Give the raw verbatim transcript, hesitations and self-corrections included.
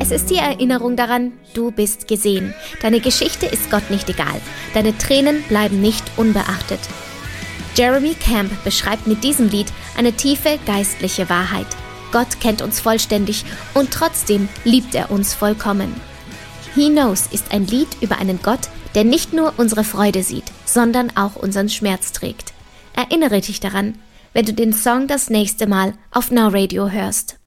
Es ist die Erinnerung daran, du bist gesehen. Deine Geschichte ist Gott nicht egal. Deine Tränen bleiben nicht unbeachtet. Jeremy Camp beschreibt mit diesem Lied eine tiefe geistliche Wahrheit. Gott kennt uns vollständig und trotzdem liebt er uns vollkommen. He Knows ist ein Lied über einen Gott, der nicht nur unsere Freude sieht, sondern auch unseren Schmerz trägt. Erinnere dich daran, wenn du den Song das nächste Mal auf Now Radio hörst.